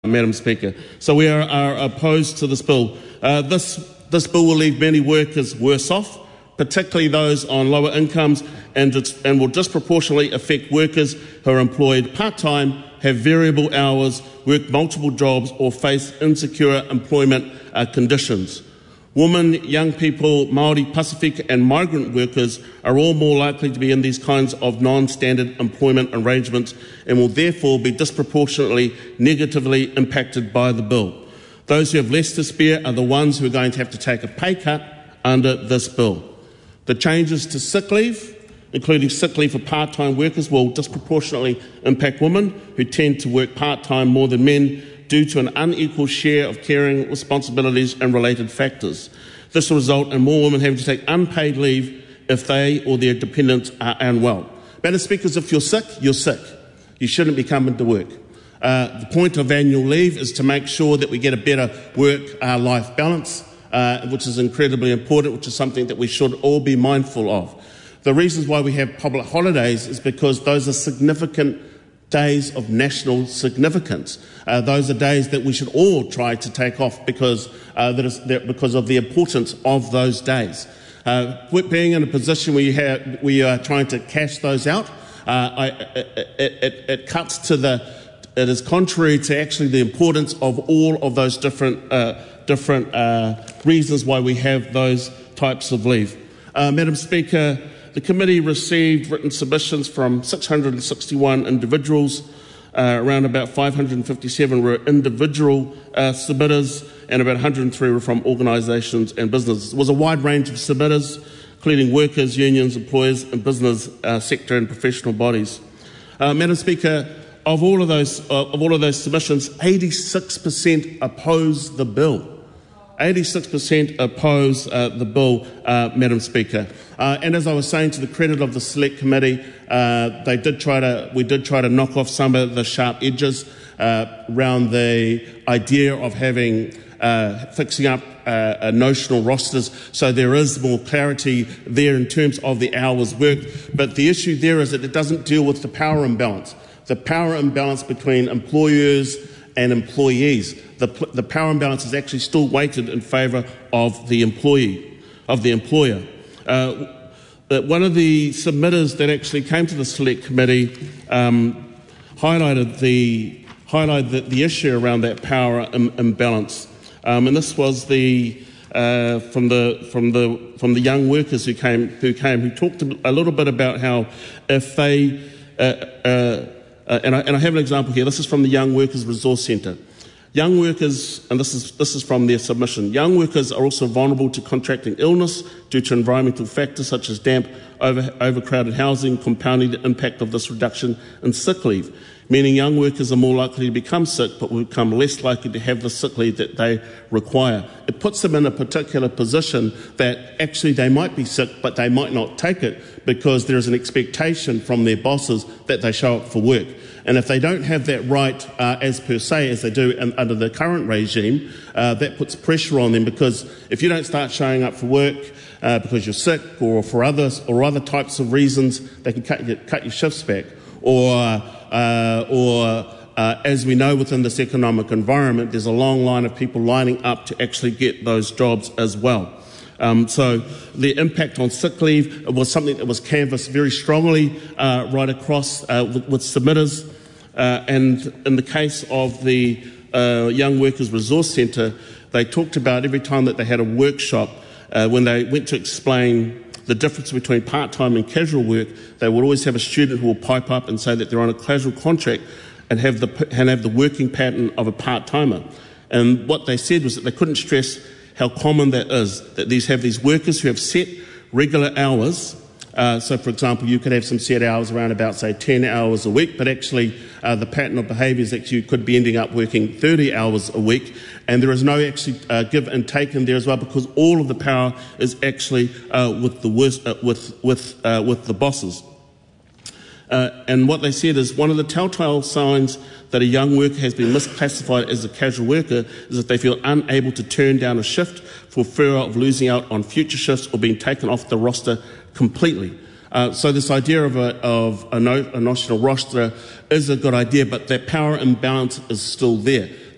Madam Speaker. So we are opposed to this bill. This bill will leave many workers worse off, particularly those on lower incomes, and will disproportionately affect workers who are employed part-time, have variable hours, work multiple jobs, or face insecure employment conditions. Women, young people, Māori, Pacific and migrant workers are all more likely to be in these kinds of non-standard employment arrangements and will therefore be disproportionately negatively impacted by the bill. Those who have less to spare are the ones who are going to have to take a pay cut under this bill. The changes to sick leave, including sick leave for part-time workers, will disproportionately impact women who tend to work part-time more than men due to an unequal share of caring responsibilities and related factors. This will result in more women having to take unpaid leave if they or their dependents are unwell. Madam Speaker, if you're sick, you're sick. You shouldn't be coming to work. The point of annual leave is to make sure that we get a better work-life balance, which is incredibly important, which is something that we should all be mindful of. The reasons why we have public holidays is because those are significant days of national significance. Those are days that we should all try to take off because of the importance of those days. Being in a position where we are trying to cash those out, it is contrary to actually the importance of all of those different reasons why we have those types of leave. Madam Speaker, the committee received written submissions from 661 individuals. Around about 557 were individual submitters, and about 103 were from organisations and businesses. It was a wide range of submitters, including workers, unions, employers, and business sector and professional bodies. Madam Speaker, of all of those submissions, 86% oppose the bill. 86% oppose the bill, Madam Speaker. And as I was saying, to the credit of the Select Committee, we did try to knock off some of the sharp edges around the idea of fixing up notional rosters, so there is more clarity there in terms of the hours worked. But the issue there is that it doesn't deal with the power imbalance. The power imbalance between employers and employees. The power imbalance is actually still weighted in favour of the employer. One of the submitters that actually came to the Select Committee highlighted the issue around that power imbalance, and this was from the young workers who talked a little bit about how if they and I have an example here. This is from the Young Workers Resource Centre. Young workers, and this is from their submission, young workers are also vulnerable to contracting illness due to environmental factors such as damp, overcrowded housing, compounding the impact of this reduction in sick leave, meaning young workers are more likely to become sick but will become less likely to have the sick leave that they require. It puts them in a particular position that actually they might be sick but they might not take it because there is an expectation from their bosses that they show up for work. And if they don't have that right as they do under the current regime, that puts pressure on them, because if you don't start showing up for work because you're sick or for other types of reasons, they can cut your shifts back. Or as we know within this economic environment, there's a long line of people lining up to actually get those jobs as well. So the impact on sick leave was something that was canvassed very strongly right across with submitters. And in the case of the Young Workers Resource Centre, they talked about every time that they had a workshop, when they went to explain the difference between part-time and casual work, they would always have a student who will pipe up and say that they're on a casual contract and have the working pattern of a part-timer. And what they said was that they couldn't stress how common that is, that have these workers who have set regular hours. So, for example, you could have some set hours around about, say, 10 hours a week, but actually the pattern of behaviour is that you could be ending up working 30 hours a week, and there is no actually give and take in there as well, because all of the power is actually with the bosses. And what they said is one of the telltale signs that a young worker has been misclassified as a casual worker is that they feel unable to turn down a shift for fear of losing out on future shifts or being taken off the roster completely. So this idea of a national roster is a good idea, but that power imbalance is still there.